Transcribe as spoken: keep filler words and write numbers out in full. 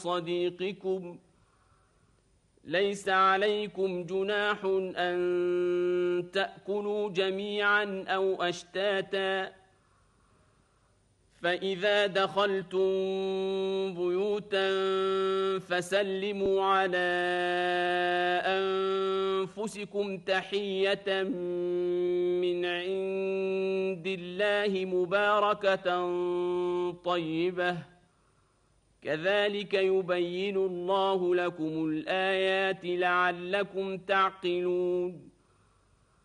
صديقكم ليس عليكم جناح أن تأكلوا جميعا أو أشتاتا فإذا دخلتم بيوتا فسلموا على أنفسكم تحية من عند الله مباركة طيبة كذلك يبين الله لكم الآيات لعلكم تعقلون